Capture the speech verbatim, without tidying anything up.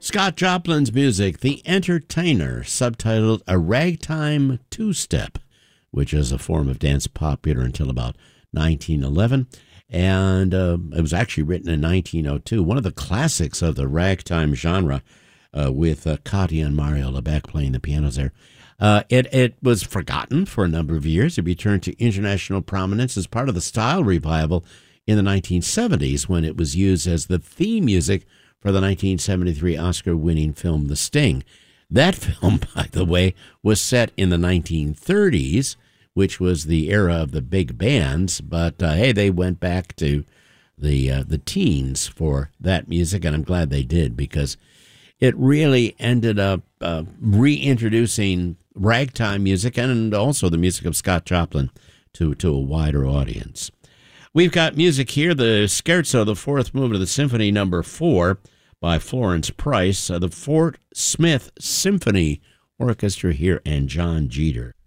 Scott Joplin's music, The Entertainer, subtitled A Ragtime Two-Step, which is a form of dance popular until about nineteen eleven. And uh, it was actually written in nineteen oh two, one of the classics of the ragtime genre, uh, with uh, Katia and Mario Lebec playing the pianos there. Uh, it, it was forgotten for a number of years. It returned to international prominence as part of the style revival in the nineteen seventies when it was used as the theme music for the nineteen seventy-three Oscar-winning film The Sting. That film, by the way, was set in the nineteen thirties, which was the era of the big bands. But, uh, hey, they went back to the uh, the teens for that music, and I'm glad they did because it really ended up uh, reintroducing ragtime music and also the music of Scott Joplin to, to a wider audience. We've got music here, the Scherzo, the fourth movement of the Symphony Number Four by Florence Price, uh, the Fort Smith Symphony Orchestra here, and John Jeter.